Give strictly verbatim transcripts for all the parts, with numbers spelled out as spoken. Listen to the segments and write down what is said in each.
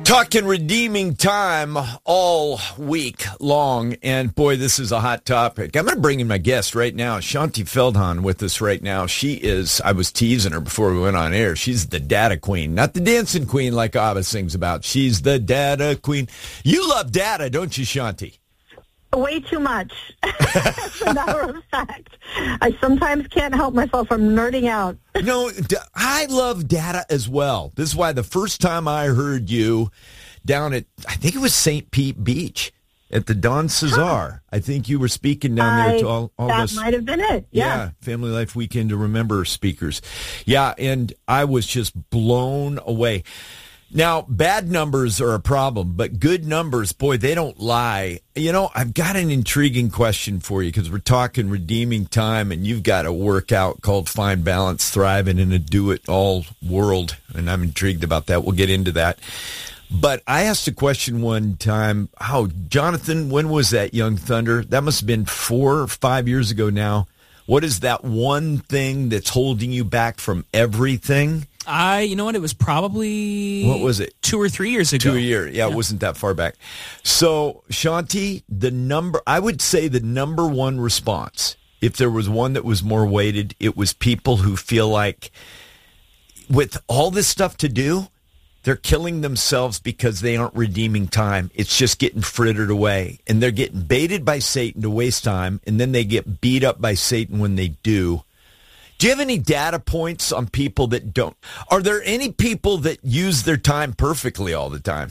Talking redeeming time all week long, and boy, this is a hot topic. I'm going to bring in my guest right now, Shaunti Feldhahn, with us right now. She is, I was teasing her before we went on air, she's the data queen, not the dancing queen like Abba sings about. She's the data queen. You love data, don't you, Shaunti? Way too much. As a matter of fact, I sometimes can't help myself from nerding out. No, I love data as well. This is why the first time I heard you down at, I think it was Saint Pete Beach at the Don Cesar. Huh. I think you were speaking down there I, to all, all that this. That might have been it. Yeah. yeah. Family Life Weekend to Remember speakers. Yeah, and I was just blown away. Now, bad numbers are a problem, but good numbers, boy, they don't lie. You know, I've got an intriguing question for you because we're talking redeeming time, and you've got a workout called Find Balance, Thriving in a Do-It-All World, and I'm intrigued about that. We'll get into that. But I asked a question one time, oh, Jonathan, when was that, Young Thunder? That must have been four or five years ago now. What is that one thing that's holding you back from everything? I, you know what, it was probably... What was it? Two or three years ago. Two a year. Yeah, yeah, it wasn't that far back. So, Shaunti, the number, I would say the number one response, if there was one that was more weighted, it was people who feel like with all this stuff to do, they're killing themselves because they aren't redeeming time. It's just getting frittered away. And they're getting baited by Satan to waste time, and then they get beat up by Satan when they do. Do you have any data points on people that don't? Are there any people that use their time perfectly all the time?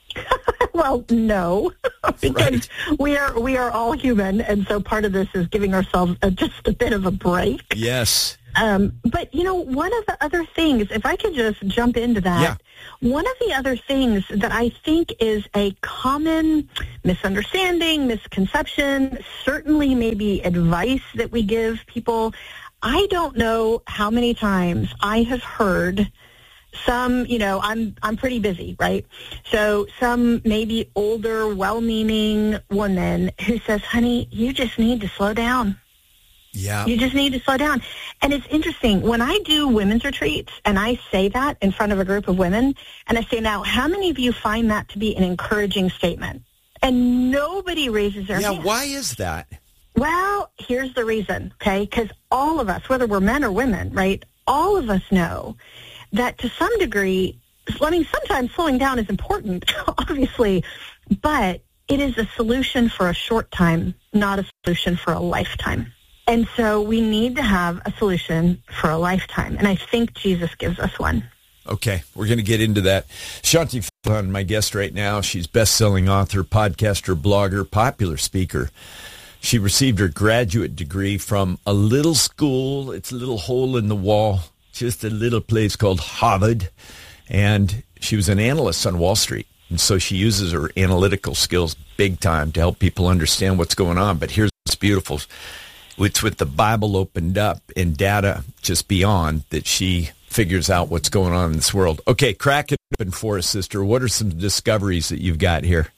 Well, no, because right. we are we are all human, and so part of this is giving ourselves a, just a bit of a break. Yes. Um, but, you know, one of the other things, if I could just jump into that, yeah. one of the other things that I think is a common misunderstanding, misconception, certainly maybe advice that we give people, I don't know how many times I have heard some, you know, I'm I'm pretty busy, right? So some maybe older, well-meaning woman who says, honey, you just need to slow down. Yeah. You just need to slow down. And it's interesting. When I do women's retreats and I say that in front of a group of women, and I say, now, how many of you find that to be an encouraging statement? And nobody raises their yeah, hand. Yeah, why is that? Well, here's the reason, okay? Because all of us, whether we're men or women, right, all of us know that to some degree, I mean, sometimes slowing down is important, obviously, but it is a solution for a short time, not a solution for a lifetime. And so we need to have a solution for a lifetime, and I think Jesus gives us one. Okay, we're going to get into that. Shaunti Feldhahn, my guest right now. She's best-selling author, podcaster, blogger, popular speaker. She received her graduate degree from a little school. It's a little hole in the wall, just a little place called Harvard. And she was an analyst on Wall Street. And so she uses her analytical skills big time to help people understand what's going on. But here's what's beautiful. It's with the Bible opened up and data just beyond that she figures out what's going on in this world. Okay, crack it open for us, sister. What are some discoveries that you've got here?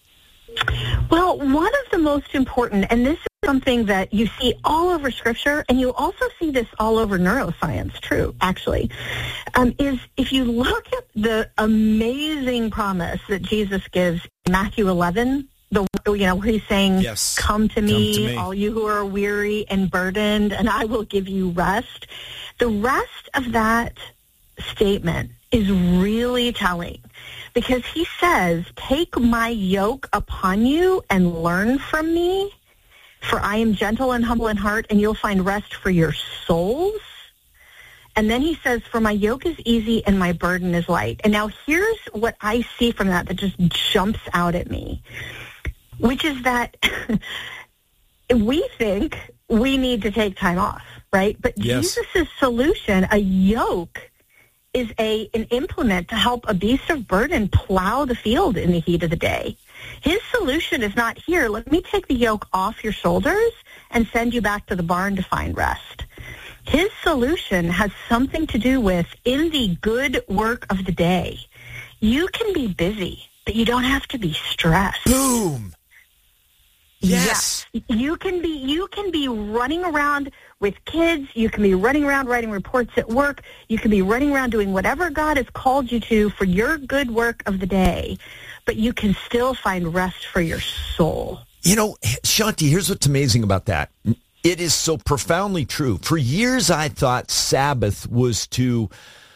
Well, one of the most important, and this is something that you see all over Scripture, and you also see this all over neuroscience, true, actually, um, is if you look at the amazing promise that Jesus gives in Matthew eleven, the you know where he's saying, yes. come, to me, come to me, all you who are weary and burdened, and I will give you rest. The rest of that statement is really telling because he says, take my yoke upon you and learn from me, for I am gentle and humble in heart, and you'll find rest for your souls. And then he says, for my yoke is easy and my burden is light. And now here's what I see from that that just jumps out at me, which is that we think we need to take time off, right? But yes. Jesus' solution, a yoke, is a an implement to help a beast of burden plow the field in the heat of the day. His solution is not, here, let me take the yoke off your shoulders and send you back to the barn to find rest. His solution has something to do with, in the good work of the day, you can be busy, but you don't have to be stressed. Boom! Yes. Yeah. You can be you can be running around with kids. You can be running around writing reports at work. You can be running around doing whatever God has called you to for your good work of the day. But you can still find rest for your soul. You know, Shanti, here's what's amazing about that. It is so profoundly true. For years, I thought Sabbath was to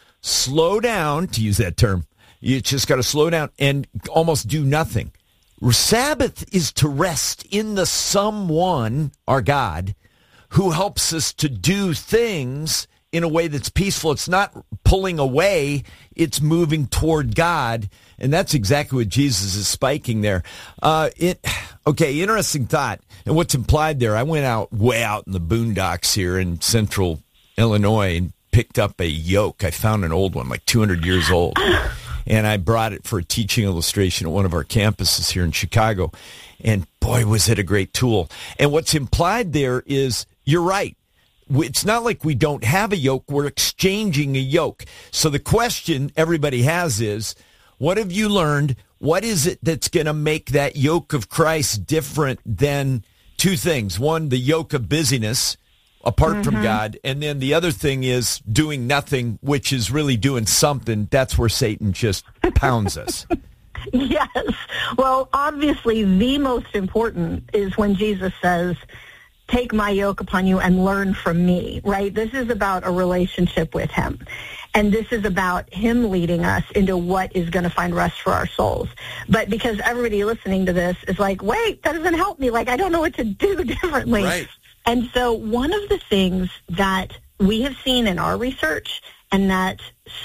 slow down, to use that term. You just got to slow down and almost do nothing. Sabbath is to rest in the someone, our God, who helps us to do things in a way that's peaceful. It's not pulling away. It's moving toward God. And that's exactly what Jesus is spiking there. Uh, it, okay, interesting thought. And what's implied there, I went out way out in the boondocks here in central Illinois and picked up a yoke. I found an old one, like two hundred years old. And I brought it for a teaching illustration at one of our campuses here in Chicago. And boy, was it a great tool. And what's implied there is, you're right. It's not like we don't have a yoke. We're exchanging a yoke. So the question everybody has is, what have you learned? What is it that's going to make that yoke of Christ different than two things? One, the yoke of busyness, apart mm-hmm. from God. And then the other thing is doing nothing, which is really doing something. That's where Satan just pounds us. Yes. Well, obviously, the most important is when Jesus says, take my yoke upon you and learn from me, right? This is about a relationship with him. And this is about him leading us into what is going to find rest for our souls. But because everybody listening to this is like, wait, that doesn't help me. Like, I don't know what to do differently. Right. And so one of the things that we have seen in our research and that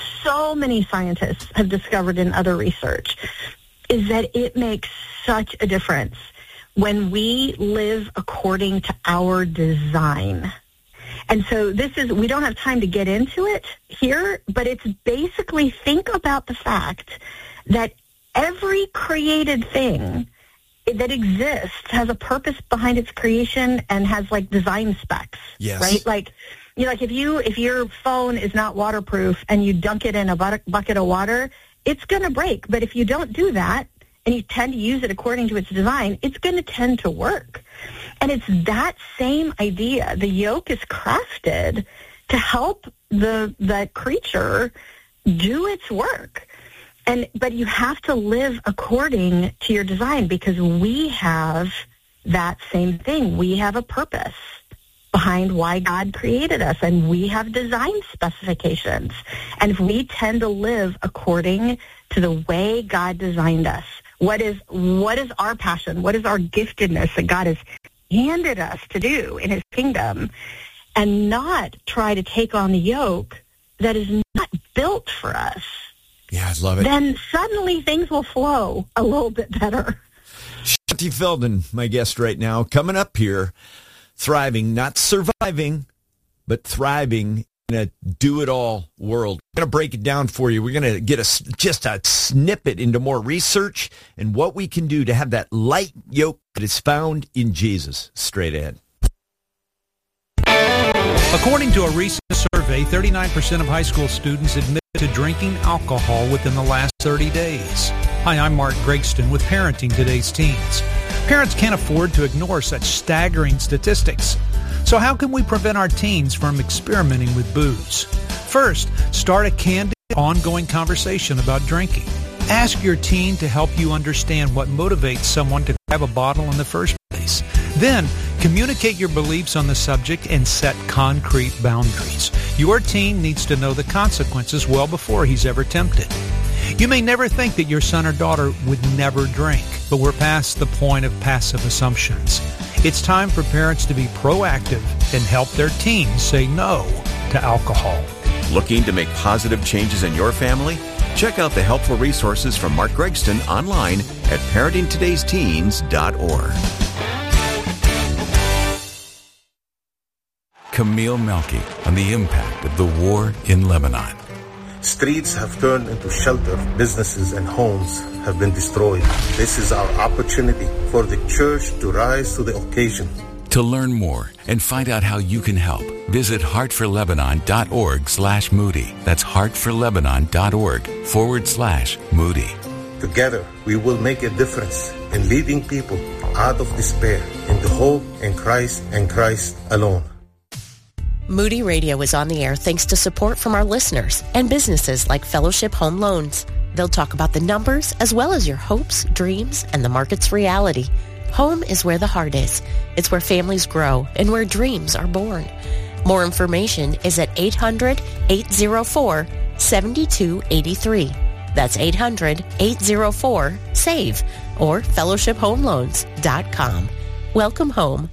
so many scientists have discovered in other research is that it makes such a difference when we live according to our design. And so this is, we don't have time to get into it here, but it's basically, think about the fact that every created thing that exists has a purpose behind its creation and has like design specs, yes. right? Like, you know, like if you, if your phone is not waterproof and you dunk it in a bucket of water, it's going to break. But if you don't do that and you tend to use it according to its design, it's going to tend to work. And it's that same idea. The yoke is crafted to help the the creature do its work. And but you have to live according to your design because we have that same thing. We have a purpose behind why God created us, and we have design specifications. And if we tend to live according to the way God designed us, what is what is our passion? What is our giftedness that God has handed us to do in his kingdom, and not try to take on the yoke that is not built for us? Yeah, I love it. Then suddenly things will flow a little bit better. Shanti Feldhahn, my guest right now, coming up here, thriving, not surviving, but thriving in a do-it-all world. We're going to break it down for you. We're going to get a, just a snippet into more research and what we can do to have that light yoke that is found in Jesus. Straight ahead. According to a recent survey, thirty-nine percent of high school students admit to drinking alcohol within the last thirty days. Hi, I'm Mark Gregston with Parenting Today's Teens. Parents can't afford to ignore such staggering statistics. So how can we prevent our teens from experimenting with booze? First, start a candid, ongoing conversation about drinking. Ask your teen to help you understand what motivates someone to grab a bottle in the first place. Then, communicate your beliefs on the subject and set concrete boundaries. Your teen needs to know the consequences well before he's ever tempted. You may never think that your son or daughter would never drink, but we're past the point of passive assumptions. It's time for parents to be proactive and help their teens say no to alcohol. Looking to make positive changes in your family? Check out the helpful resources from Mark Gregston online at parenting todays teens dot org. Camille Melky on the impact of the war in Lebanon. Streets have turned into shelter. Businesses and homes have been destroyed. This is our opportunity for the church to rise to the occasion. To learn more and find out how you can help, visit heartforlebanon.org slash Moody. That's heartforlebanon.org forward slash Moody. Together, we will make a difference in leading people out of despair into hope in Christ and Christ alone. Moody Radio is on the air thanks to support from our listeners and businesses like Fellowship Home Loans. They'll talk about the numbers as well as your hopes, dreams, and the market's reality. Home is where the heart is. It's where families grow and where dreams are born. More information is at eight hundred, eight oh four, seven two eight three. That's eight hundred, eight oh four, SAVE or fellowship home loans dot com. Welcome home.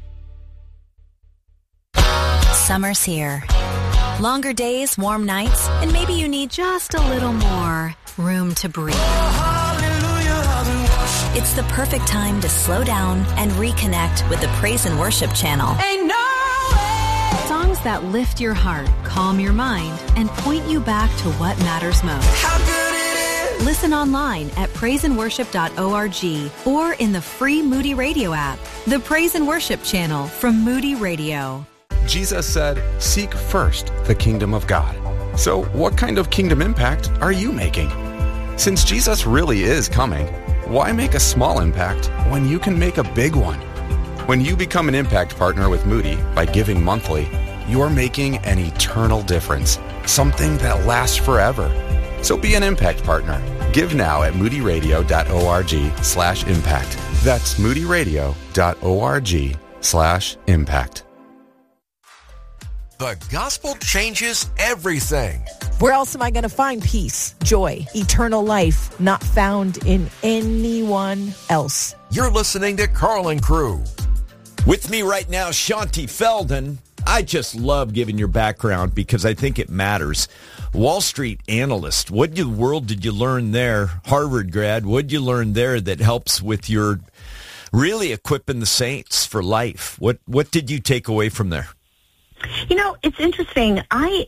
Summer's here. Longer days, warm nights, and maybe you need just a little more room to breathe. It's the perfect time to slow down and reconnect with the Praise and Worship channel. Ain't no way. Songs that lift your heart, calm your mind, and point you back to what matters most. How good it is. Listen online at praise and worship dot org or in the free Moody Radio app. The Praise and Worship channel from Moody Radio. Jesus said, seek first the kingdom of God. So what kind of kingdom impact are you making? Since Jesus really is coming, why make a small impact when you can make a big one? When you become an impact partner with Moody by giving monthly, you're making an eternal difference, something that lasts forever. So be an impact partner. Give now at moody radio dot org slash impact. That's moody radio dot org slash impact. The gospel changes everything. Where else am I going to find peace, joy, eternal life, not found in anyone else? You're listening to Carlin Crew. With me right now, Shaunti Feldhahn. I just love giving your background because I think it matters. Wall Street analyst. What in the world did you learn there? Harvard grad. What did you learn there that helps with your really equipping the saints for life? What What did you take away from there? You know, it's interesting. I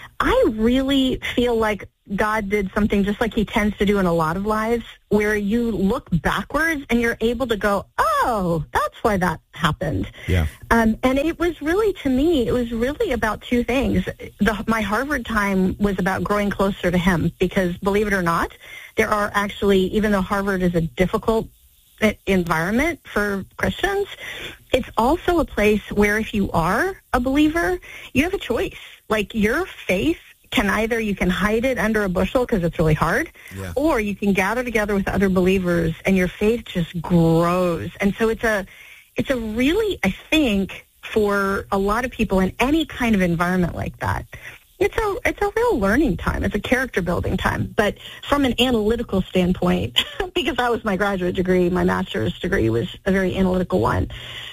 I really feel like God did something just like he tends to do in a lot of lives, where you look backwards and you're able to go, oh, that's why that happened. Yeah. Um, and it was really, to me, it was really about two things. The, my Harvard time was about growing closer to him because, believe it or not, there are actually, even though Harvard is a difficult environment for Christians, it's also a place where if you are a believer, you have a choice. Like your faith can either, you can hide it under a bushel because it's really hard, yeah. or you can gather together with other believers and your faith just grows. And so it's a, it's a really, I think, for a lot of people in any kind of environment like that, It's a it's a real learning time. It's a character building time. But from an analytical standpoint, because that was my graduate degree, my master's degree was a very analytical one,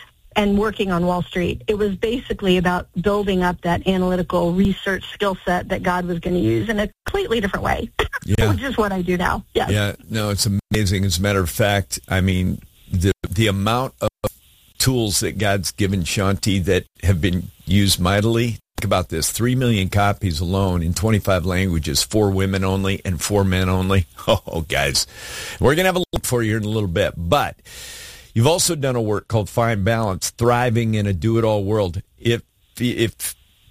and working on Wall Street, it was basically about building up that analytical research skill set that God was going to use in a completely different way, yeah. which is what I do now. Yes. Yeah, no, it's amazing. As a matter of fact, I mean, the the amount of tools that God's given Shaunti that have been used mightily. Think about this, three million copies alone in twenty-five languages, four women only and four men only. Oh, guys, we're going to have a look for you here in a little bit. But you've also done a work called Find Balance, Thriving in a Do-It-All World. If, if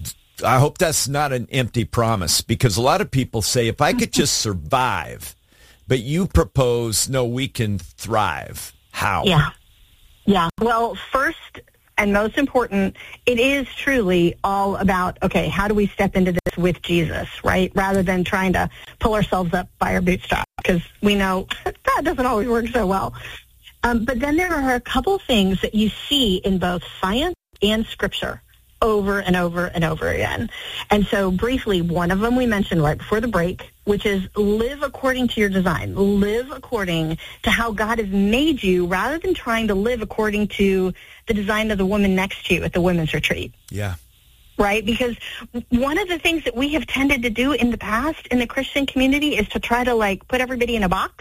I hope that's not an empty promise, because a lot of people say, if I could just survive, but you propose, no, we can thrive. How? Yeah. Yeah. Well, first, and most important, it is truly all about, okay, how do we step into this with Jesus, right? Rather than trying to pull ourselves up by our bootstraps, because we know that doesn't always work so well. Um, but then there are a couple things that you see in both science and Scripture over and over and over again. And so briefly, one of them we mentioned right before the break, which is live according to your design. Live according to how God has made you rather than trying to live according to the design of the woman next to you at the women's retreat. Yeah. Right? Because one of the things that we have tended to do in the past in the Christian community is to try to, like, put everybody in a box.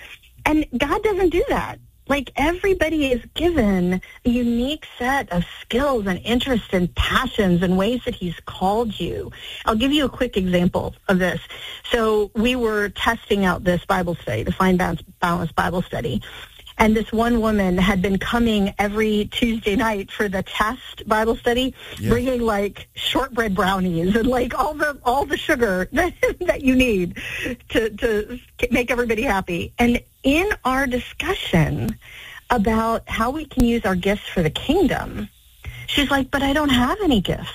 And God doesn't do that. Like, everybody is given a unique set of skills and interests and passions and ways that he's called you. I'll give you a quick example of this. So we were testing out this Bible study, the Find Balance Bible study. And this one woman had been coming every Tuesday night for the test Bible study, yeah. bringing, like, shortbread brownies and, like, all the all the sugar that, that you need to, to make everybody happy. And in our discussion, about how we can use our gifts for the kingdom. She's like, but I don't have any gifts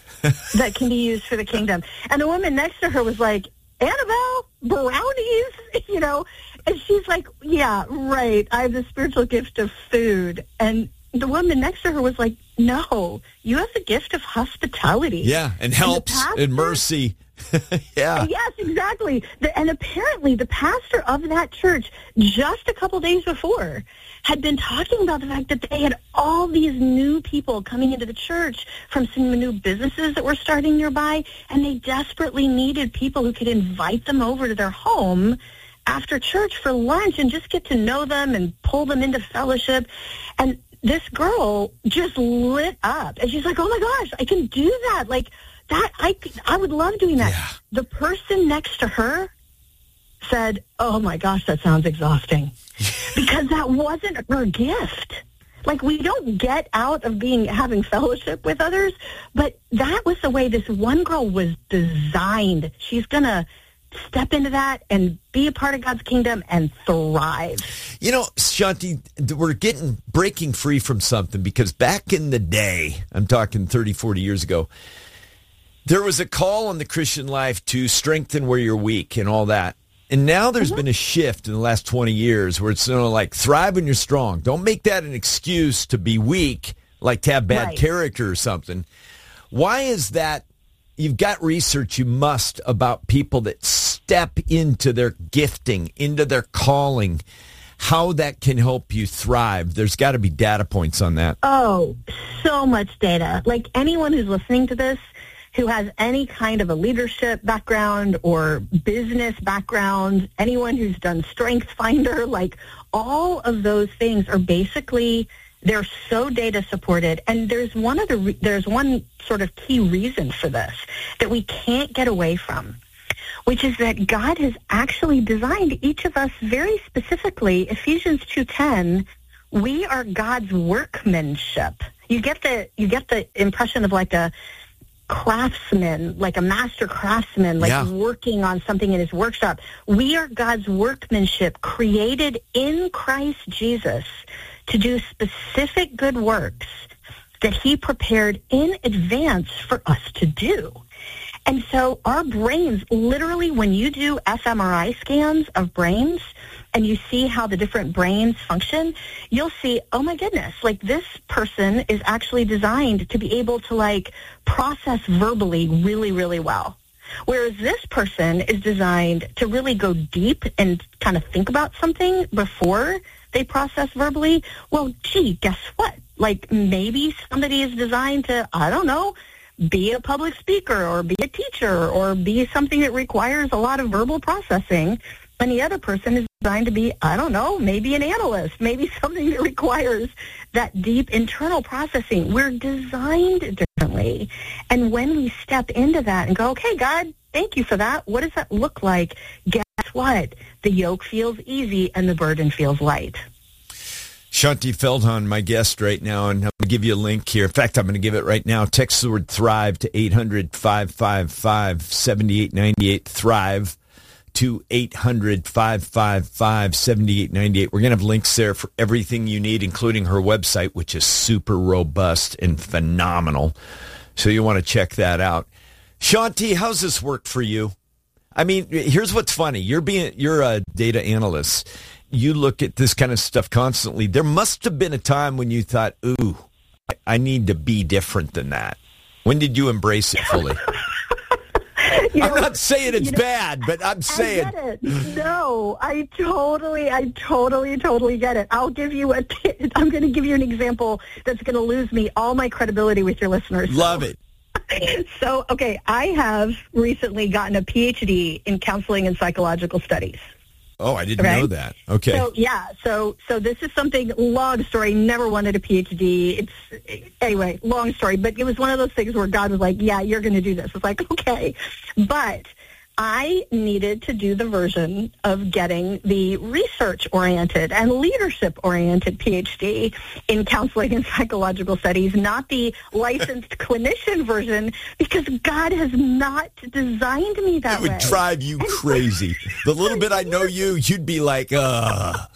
that can be used for the kingdom. And the woman next to her was like, Annabelle, brownies, you know. And she's like, yeah, right, I have the spiritual gift of food. And the woman next to her was like, no, you have the gift of hospitality. Yeah, and helps and, pastor, and mercy. Yeah. Yes, exactly. The, and apparently the pastor of that church just a couple days before had been talking about the fact that they had all these new people coming into the church from some new businesses that were starting nearby, and they desperately needed people who could invite them over to their home after church for lunch and just get to know them and pull them into fellowship. And this girl just lit up, and she's like, oh my gosh, I can do that. Like, that, I, I would love doing that. Yeah. The person next to her said, oh my gosh, that sounds exhausting. Because that wasn't her gift. Like, we don't get out of being having fellowship with others, but that was the way this one girl was designed. She's going to step into that and be a part of God's kingdom and thrive. You know, Shanti, we're getting breaking free from something, because back in the day, I'm talking thirty, forty years ago, there was a call on the Christian life to strengthen where you're weak and all that. And now there's mm-hmm. been a shift in the last twenty years where it's, you know, like, thrive when you're strong. Don't make that an excuse to be weak, like to have bad right. character or something. Why is that? You've got research, you must, about people that step into their gifting, into their calling, how that can help you thrive. There's got to be data points on that. Oh, so much data. Like, anyone who's listening to this who has any kind of a leadership background or business background, anyone who's done Strength Finder, like, all of those things are basically, they're so data supported. And there's one other, re- there's one sort of key reason for this that we can't get away from, which is that God has actually designed each of us very specifically. Ephesians two ten, we are God's workmanship. You get the, you get the impression of like a craftsman, like a master craftsman, like yeah. working on something in his workshop. We are God's workmanship, created in Christ Jesus to do specific good works that he prepared in advance for us to do. And so our brains, literally, when you do fMRI scans of brains and you see how the different brains function, you'll see, oh my goodness, like, this person is actually designed to be able to, like, process verbally really, really well. Whereas this person is designed to really go deep and kind of think about something before they process verbally. Well, gee, guess what? Like, maybe somebody is designed to, I don't know, be a public speaker or be a teacher or be something that requires a lot of verbal processing. And the other person is designed to be, I don't know, maybe an analyst, maybe something that requires that deep internal processing. We're designed differently. And when we step into that and go, okay, God, thank you for that. What does that look like? Guess what? The yoke feels easy and the burden feels light. Shanti Feldhahn, my guest right now, and I'm going to give you a link here. In fact, I'm going to give it right now. Text the word THRIVE to eight hundred, five five five, seven eight nine eight, THRIVE to eight hundred, five five five, seven eight nine eight. We're going to have links there for everything you need, including her website, which is super robust and phenomenal. So you want to check that out. Shanti, how's this work for you? I mean, here's what's funny. You're being you're a data analyst. You look at this kind of stuff constantly. There must have been a time when you thought, ooh, I need to be different than that. When did you embrace it fully? You know, I'm not saying it's you know, bad, but I'm saying. I get it. No, I totally, I totally, totally get it. I'll give you a, t- I'm going to give you an example that's going to lose me all my credibility with your listeners. Love it. So, okay, I have recently gotten a P H D in counseling and psychological studies. Oh, I didn't okay? know that. Okay. So, yeah, so so this is something, long story, never wanted a P H D. It's, anyway, long story, but it was one of those things where God was like, yeah, you're going to do this. It's like, okay. But I needed to do the version of getting the research-oriented and leadership-oriented P H D in counseling and psychological studies, not the licensed clinician version, because God has not designed me that way. It would way. drive you crazy. The little bit I know you, you'd be like, uh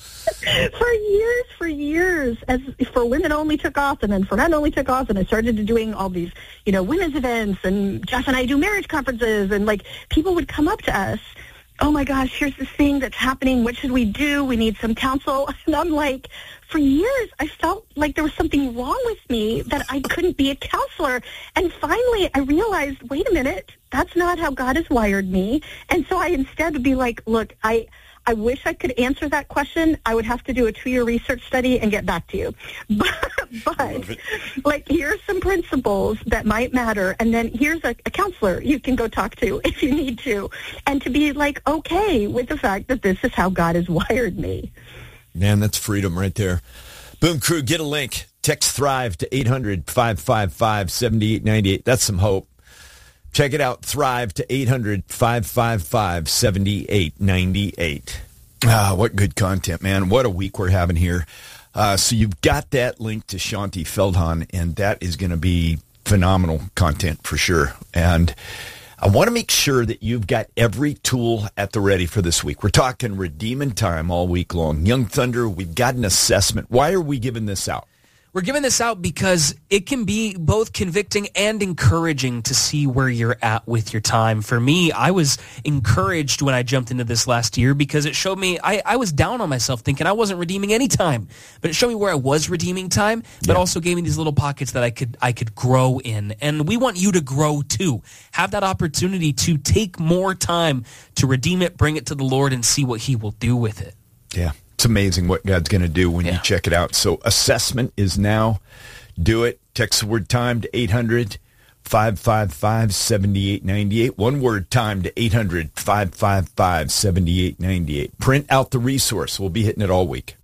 For years, for years, as for women only took off, and then for men only took off, and I started doing all these, you know, women's events, and Jeff and I do marriage conferences, and like people would come up to us, oh my gosh, here's this thing that's happening. What should we do? We need some counsel. And I'm like, for years, I felt like there was something wrong with me that I couldn't be a counselor. And finally, I realized, wait a minute, that's not how God has wired me. And so I instead would be like, look, I. I wish I could answer that question. I would have to do a two-year research study and get back to you. But, but like, here's some principles that might matter, and then here's a, a counselor you can go talk to if you need to, and to be, like, okay with the fact that this is how God has wired me. Man, that's freedom right there. Boom Crew, get a link. Text Thrive to eight hundred, five five five, seven eight nine eight. That's some hope. Check it out, Thrive to eight hundred, five five five, seven eight nine eight. Ah, what good content, man. What a week we're having here. Uh, so you've got that link to Shaunti Feldhahn, and that is going to be phenomenal content for sure. And I want to make sure that you've got every tool at the ready for this week. We're talking redeeming time all week long. Young Thunder, we've got an assessment. Why are we giving this out? We're giving this out because it can be both convicting and encouraging to see where you're at with your time. For me, I was encouraged when I jumped into this last year because it showed me I, I was down on myself thinking I wasn't redeeming any time. But it showed me where I was redeeming time, but yeah. also gave me these little pockets that I could I could grow in. And we want you to grow too. Have that opportunity to take more time to redeem it, bring it to the Lord, and see what he will do with it. Yeah. It's amazing what God's going to do when yeah. you check it out. So assessment is now. Do it. Text the word time to eight hundred, five five five, seven eight nine eight. One word time to eight hundred, five five five, seven eight nine eight. Print out the resource. We'll be hitting it all week.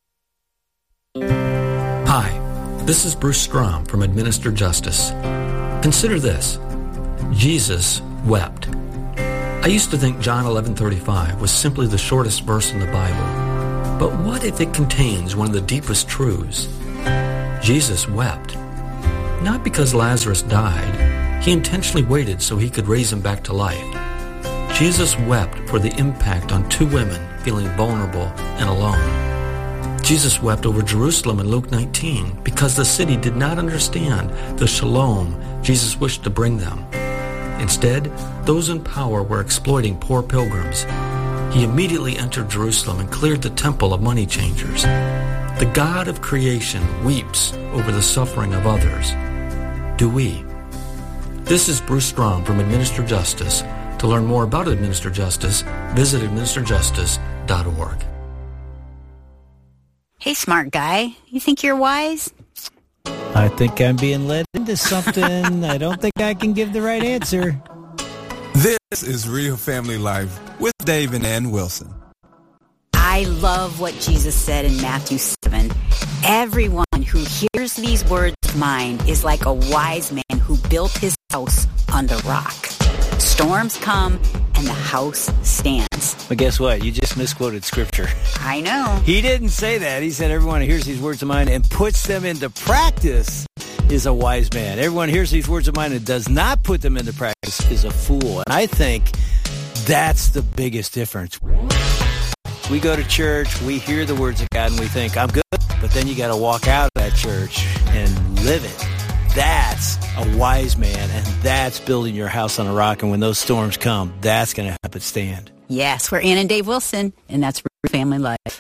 Hi, this is Bruce Strom from Administer Justice. Consider this. Jesus wept. I used to think John eleven thirty-five was simply the shortest verse in the Bible. But what if it contains one of the deepest truths? Jesus wept. Not because Lazarus died. He intentionally waited so he could raise him back to life. Jesus wept for the impact on two women feeling vulnerable and alone. Jesus wept over Jerusalem in Luke nineteen because the city did not understand the shalom Jesus wished to bring them. Instead, those in power were exploiting poor pilgrims. He immediately entered Jerusalem and cleared the temple of money changers. The God of creation weeps over the suffering of others. Do we? This is Bruce Strom from Administer Justice. To learn more about Administer Justice, visit administer justice dot org. Hey, smart guy. You think you're wise? I think I'm being led into something. I don't think I can give the right answer. This is Real Family Life with Dave and Ann Wilson. I love what Jesus said in Matthew seven. Everyone who hears these words of mine is like a wise man who built his house on the rock. Storms come and the house stands. But guess what? You just misquoted Scripture. I know. He didn't say that. He said everyone who hears these words of mine and puts them into practice is a wise man. Everyone hears these words of mine and does not put them into practice is a fool. And I think that's the biggest difference. We go to church, we hear the words of God, and we think, I'm good. But then you got to walk out of that church and live it. That's a wise man, and that's building your house on a rock. And when those storms come, that's going to help it stand. Yes, we're Ann and Dave Wilson, and that's Real Family Life.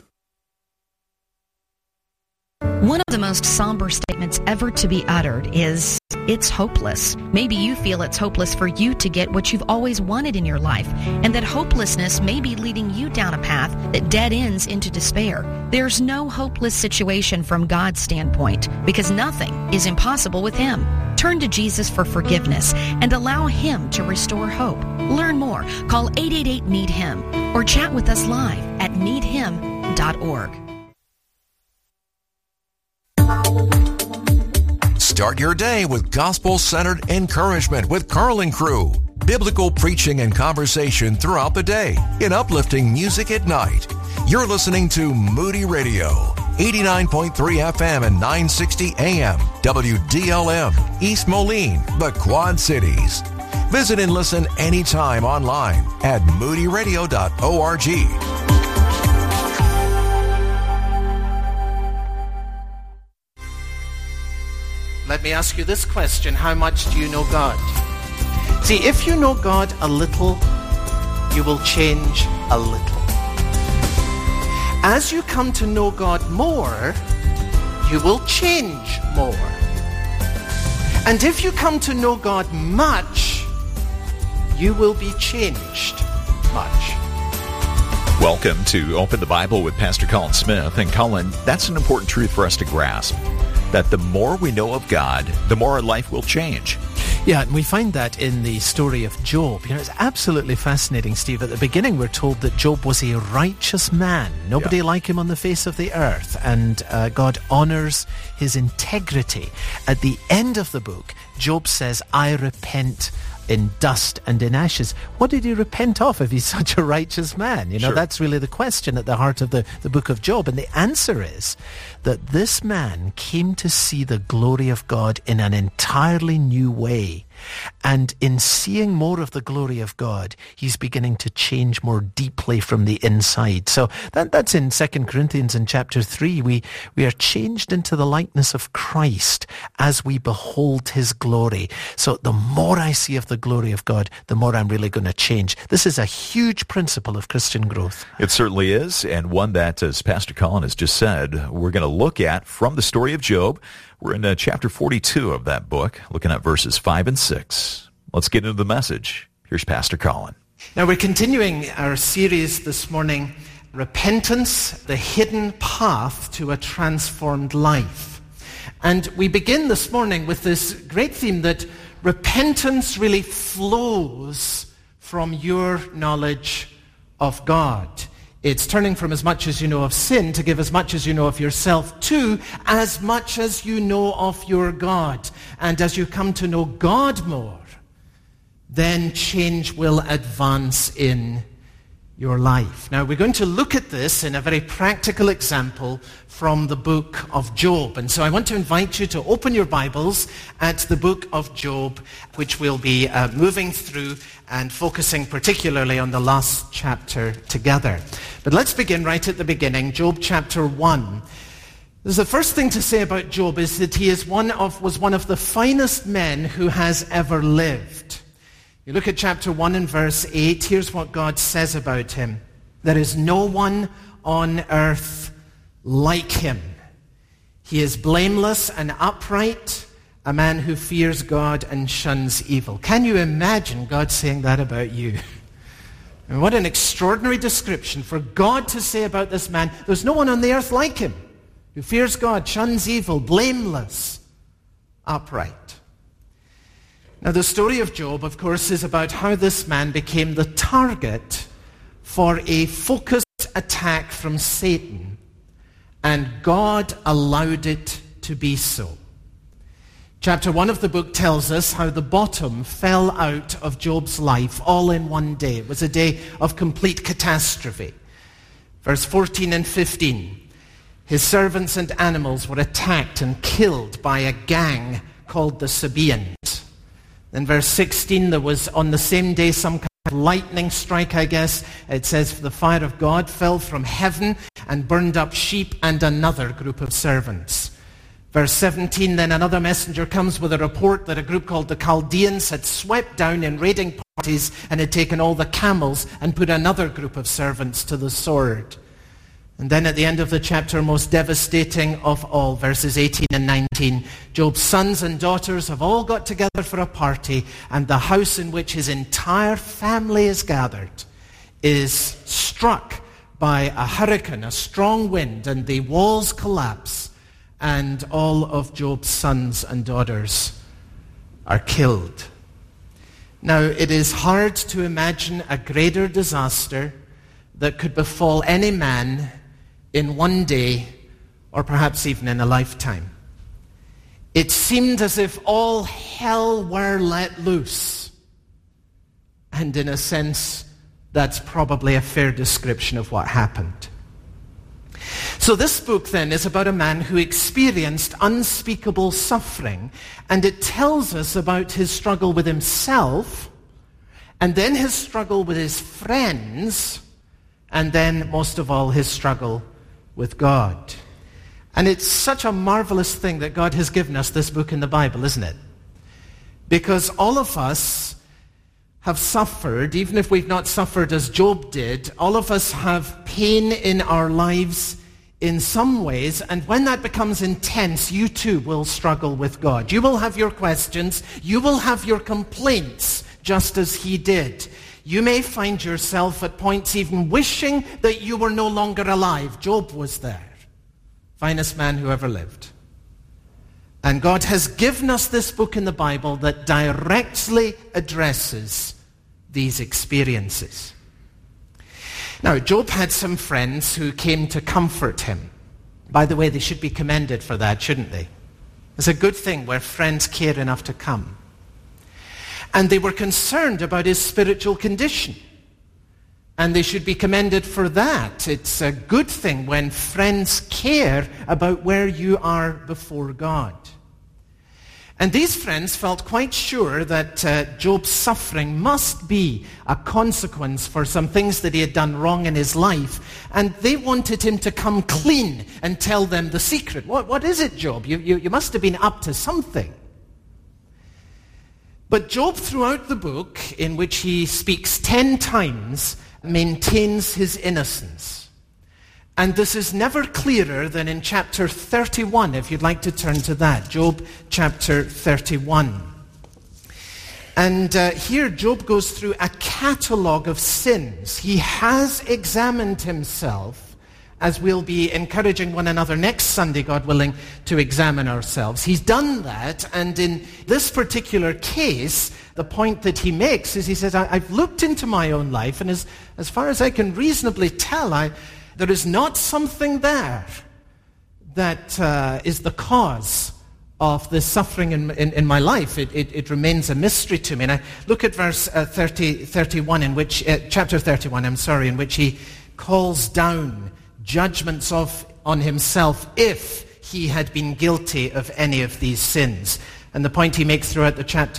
One of the most somber statements ever to be uttered is, it's hopeless. Maybe you feel it's hopeless for you to get what you've always wanted in your life, and that hopelessness may be leading you down a path that dead ends into despair. There's no hopeless situation from God's standpoint, because nothing is impossible with Him. Turn to Jesus for forgiveness and allow Him to restore hope. Learn more. Call eight eight eight, need him or chat with us live at need him dot org. Start your day with gospel-centered encouragement with Carl and Crew. Biblical preaching and conversation throughout the day in uplifting music at night. You're listening to Moody Radio, eighty-nine point three F M and nine sixty A M, W D L M, East Moline, the Quad Cities. Visit and listen anytime online at moody radio dot org. let me ask you this question. How much do you know God? See, if you know God a little, you will change a little. As you come to know God more, you will change more. And if you come to know God much, you will be changed much. Welcome to Open the Bible with Pastor Colin Smith. And Colin, that's an important truth for us to grasp, that the more we know of God, the more our life will change. Yeah, and we find that in the story of Job. You know, it's absolutely fascinating, Steve. At the beginning, we're told that Job was a righteous man. Nobody yeah. like him on the face of the earth. And uh, God honors his integrity. At the end of the book, Job says, I repent in dust and in ashes. What did he repent of if he's such a righteous man? You know, sure. That's really the question at the heart of the, the book of Job. And the answer is that this man came to see the glory of God in an entirely new way. And in seeing more of the glory of God, he's beginning to change more deeply from the inside. So that, that's in Second Corinthians in chapter three. We, we are changed into the likeness of Christ as we behold his glory. So the more I see of the glory of God, the more I'm really going to change. This is a huge principle of Christian growth. It certainly is, and one that, as Pastor Colin has just said, we're going to look at from the story of Job. We're in uh, chapter forty-two of that book, looking at verses five and six. Let's get into the message. Here's Pastor Colin. Now we're continuing our series this morning, Repentance, the Hidden Path to a Transformed Life. And we begin this morning with this great theme that repentance really flows from your knowledge of God. It's turning from as much as you know of sin to give as much as you know of yourself to as much as you know of your God. And as you come to know God more, then change will advance in your life. Now, we're going to look at this in a very practical example from the book of Job. And so I want to invite you to open your Bibles at the book of Job, which we'll be uh, moving through and focusing particularly on the last chapter together. But let's begin right at the beginning, Job chapter one. The first thing to say about Job is that he is one of, was one of the finest men who has ever lived. You look at chapter one and verse eight, here's what God says about him. There is no one on earth like him. He is blameless and upright, a man who fears God and shuns evil. Can you imagine God saying that about you? And what an extraordinary description for God to say about this man. There's no one on the earth like him, who fears God, shuns evil, blameless, upright. Now, the story of Job, of course, is about how this man became the target for a focused attack from Satan, and God allowed it to be so. Chapter one of the book tells us how the bottom fell out of Job's life all in one day. It was a day of complete catastrophe. Verse fourteen and fifteen, his servants and animals were attacked and killed by a gang called the Sabaeans. Then verse sixteen, there was on the same day some kind of lightning strike, I guess. It says, the fire of God fell from heaven and burned up sheep and another group of servants. Verse seventeen, then another messenger comes with a report that a group called the Chaldeans had swept down in raiding parties and had taken all the camels and put another group of servants to the sword. And then at the end of the chapter, most devastating of all, verses eighteen and nineteen, Job's sons and daughters have all got together for a party, and the house in which his entire family is gathered is struck by a hurricane, a strong wind, and the walls collapse, and all of Job's sons and daughters are killed. Now, it is hard to imagine a greater disaster that could befall any man in one day, or perhaps even in a lifetime. It seemed as if all hell were let loose. And in a sense, that's probably a fair description of what happened. So this book then is about a man who experienced unspeakable suffering, and it tells us about his struggle with himself, and then his struggle with his friends, and then most of all his struggle with God. And it's such a marvelous thing that God has given us this book in the Bible, isn't it? Because all of us have suffered, even if we've not suffered as Job did, all of us have pain in our lives in some ways, and when that becomes intense, you too will struggle with God. You will have your questions, you will have your complaints, just as he did. You may find yourself at points even wishing that you were no longer alive. Job was there. Finest man who ever lived. And God has given us this book in the Bible that directly addresses these experiences. Now, Job had some friends who came to comfort him. By the way, they should be commended for that, shouldn't they? It's a good thing where friends care enough to come. And they were concerned about his spiritual condition. And they should be commended for that. It's a good thing when friends care about where you are before God. And these friends felt quite sure that uh, Job's suffering must be a consequence for some things that he had done wrong in his life. And they wanted him to come clean and tell them the secret. What, what is it, Job? You, you, you must have been up to something. But Job, throughout the book, in which he speaks ten times, maintains his innocence. And this is never clearer than in chapter thirty-one, if you'd like to turn to that. Job chapter thirty-one. And uh, here Job goes through a catalogue of sins. He has examined himself, as we'll be encouraging one another next Sunday, God willing, to examine ourselves. He's done that, and in this particular case, the point that he makes is he says, I, I've looked into my own life, and as, as far as I can reasonably tell, I... there is not something there that uh, is the cause of the suffering in, in, in my life. It, it, it remains a mystery to me. And I look at verse uh, thirty, thirty-one, in which, uh, chapter thirty-one, I'm sorry, in which he calls down judgments of on himself if he had been guilty of any of these sins. And the point he makes throughout the chapter